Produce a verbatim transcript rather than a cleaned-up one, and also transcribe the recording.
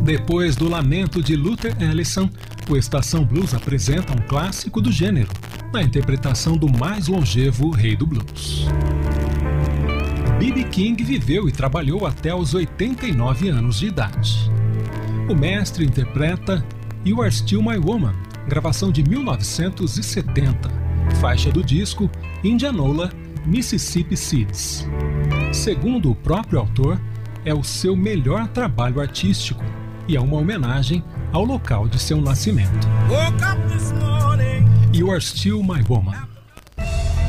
Depois do lamento de Luther Allison, o Estação Blues apresenta um clássico do gênero, na interpretação do mais longevo rei do blues. B B King viveu e trabalhou até os oitenta e nove anos de idade. O mestre interpreta You Are Still My Woman, gravação de mil novecentos e setenta, faixa do disco Indianola, Mississippi Seeds. Segundo o próprio autor, é o seu melhor trabalho artístico e é uma homenagem ao local de seu nascimento. You Are Still My Woman.